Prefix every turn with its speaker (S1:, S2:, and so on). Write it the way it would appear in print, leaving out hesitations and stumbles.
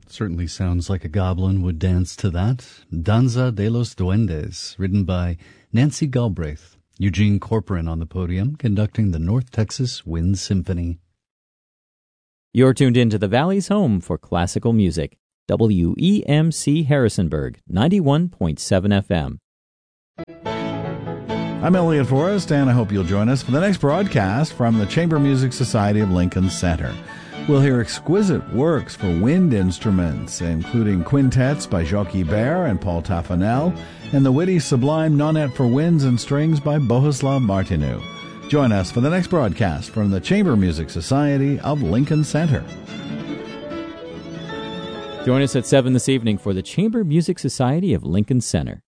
S1: Certainly sounds like a goblin would dance to that. Danza de los Duendes, written by Nancy Galbraith. Eugene Corcoran on the podium, conducting the North Texas Wind Symphony.
S2: You're tuned into the Valley's home for classical music. WEMC Harrisonburg, 91.7 FM.
S3: I'm Elliot Forrest, and I hope you'll join us for the next broadcast from the Chamber Music Society of Lincoln Center. We'll hear exquisite works for wind instruments, including quintets by Jacques Ibert and Paul Taffanel, and the witty sublime Nonette for Winds and Strings by Bohuslav Martinu. Join us for the next broadcast from the Chamber Music Society of Lincoln Center.
S2: Join us at 7 this evening for the Chamber Music Society of Lincoln Center.